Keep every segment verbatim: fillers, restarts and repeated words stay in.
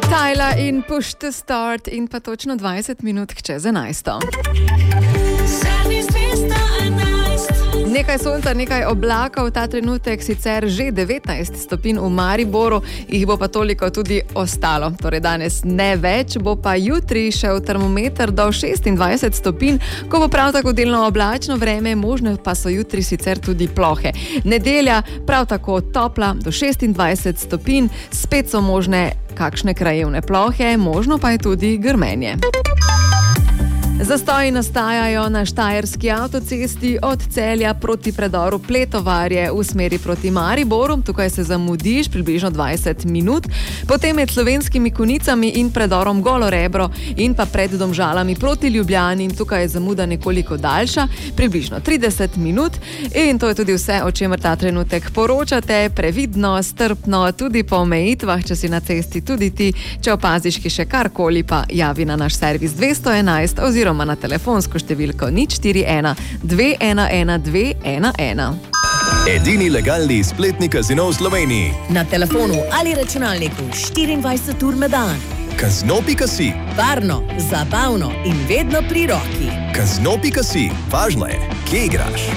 Tyla in Push to Start in pa točno dvajset minut čez enajsto. Nekaj sonca, nekaj oblakov, ta trenutek sicer že devetnajst stopinj v Mariboru, jih bo pa toliko tudi ostalo. Torej danes ne več, bo pa jutri šel termometer do šestindvajset stopinj, ko bo prav tako delno oblačno vreme, možne pa so jutri sicer tudi plohe. Nedelja prav tako topla do šestindvajset stopinj, spet so možne kakšne krajevne plohe, možno pa je tudi grmenje. Zastoji nastajajo na štajerski avtocesti od Celja proti predoru Pletovarje v smeri proti Mariboru. Tukaj se zamudiš približno dvajset minut. Potem med Slovenskimi Konicami in predorom Golo Rebro in pa pred Domžalami proti Ljubljani. Tukaj je zamuda nekoliko daljša, približno trideset minut. In to je tudi vse, o čemer ta trenutek poročate. Previdno, strpno, tudi po omejitvah, če si na cesti tudi ti. Če opaziš ki še karkoli, pa javi na naš servis dvesto enajst oziroma na telefonsko številko nič štiri ena dve ena ena dve ena ena. Edini legalni spletni kazino v Sloveniji. Na telefonu ali računalniku štiriindvajset ur na dan. Kazino pika si. Varno, zabavno in vedno pri roki. Kazino pika si. Važno je, kje igraš.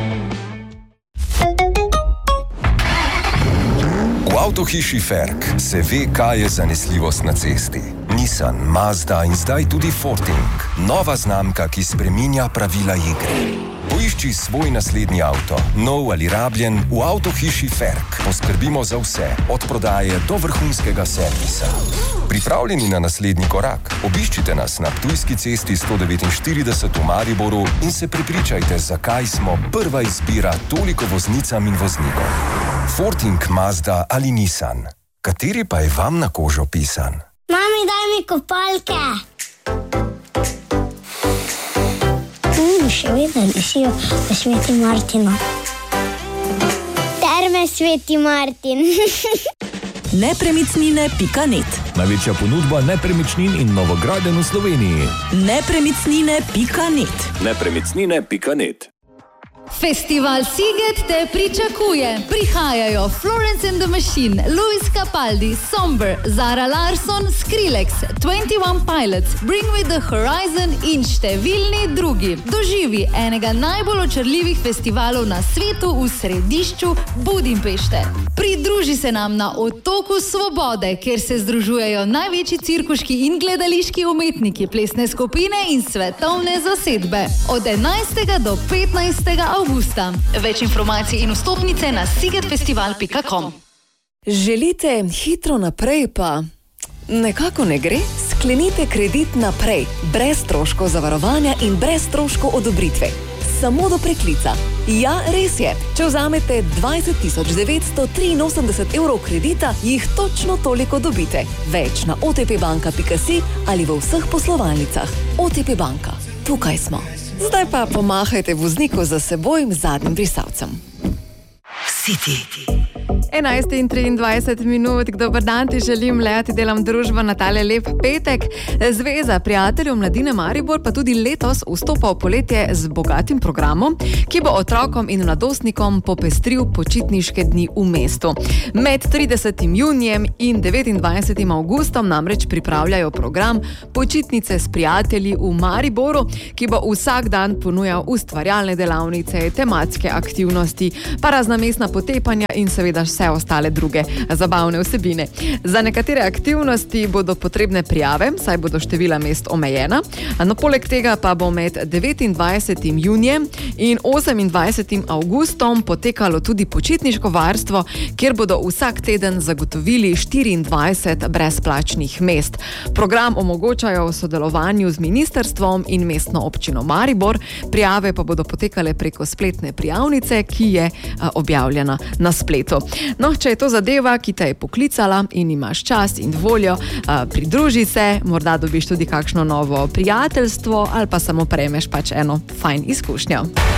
V avtohiši Ferk se ve, kaj je zanesljivost na cesti. Nissan, Mazda in zdaj tudi Forting. Nova znamka, ki spreminja pravila igre. Poišči svoj naslednji avto, nov ali rabljen, v avtohiši Ferk. Poskrbimo za vse, od prodaje do vrhunskega servisa. Pripravljeni na naslednji korak? Obiščite nas na Ptujski cesti sto devetinštirideset v Mariboru in se prepričajte, zakaj smo prva izbira toliko voznicam in voznikom. Forting, Mazda ali Nissan. Kateri pa je vam na kožo pisan? Mami, daj mi kopalke. Mm, še vedno visijo v Sveti Martinu. Terme Sveti Martin. nepremičnine pika net. Največja ponudba nepremičnin in novogradenj v Sloveniji. nepremičnine pika net. nepremičnine pika net. Festival Siget te pričakuje. Prihajajo Florence and the Machine, Luis Capaldi, Somber, Zara Larsson, Skrillex, dvajset ena Pilots, Bring Me the Horizon in številni drugi. Doživi enega najbolj očarljivih festivalov na svetu v središču Budimpešte. Pridruži se nam na Otoku Svobode, kjer se združujejo največji cirkuški in gledališki umetniki, plesne skupine in svetovne zasedbe. Od enajstega do petnajstega avgusta. Več informacij in vstopnice na sigetfestival pika com. Želite hitro naprej, pa nekako ne gre? Sklenite kredit naprej, brez stroškov zavarovanja in brez stroškov odobritve. Samo do preklica. Ja, res je. Če vzamete dvajset tisoč devetsto triinosemdeset evrov kredita, jih točno toliko dobite. Več na o te pe banka pika si ali v vseh poslovalnicah. O te pe banka. Tukaj smo. Zdaj pa pomahajte vozniku za seboj zadnjim brisavcem. City. enajst in triindvajset minut, dober dan ti želim, Lea, ti delam družbo na tale lep petek. Zveza prijateljev Mladine Maribor pa tudi letos vstopa v poletje z bogatim programom, ki bo otrokom in mladostnikom popestril počitniške dni v mestu. Med tridesetim junijem in devetindvajsetim avgustom namreč pripravljajo program Počitnice s prijatelji v Mariboru, ki bo vsak dan ponujal ustvarjalne delavnice, tematske aktivnosti, pa razna mestna potepanja in seveda vse ostale druge zabavne vsebine. Za nekatere aktivnosti bodo potrebne prijave, saj bodo števila mest omejena. No, poleg tega pa bo med devetindvajsetim junijem in osemindvajsetim avgustom potekalo tudi počitniško varstvo, kjer bodo vsak teden zagotovili štiriindvajset brezplačnih mest. Program omogočajo v sodelovanju z ministrstvom in mestno občino Maribor. Prijave pa bodo potekale preko spletne prijavnice, ki je objavljena na spletu. No, če je to zadeva, ki te je poklicala in imaš čas in voljo, pridruži se, morda dobiš tudi kakšno novo prijateljstvo ali pa samo prejmeš pač eno fajn izkušnjo.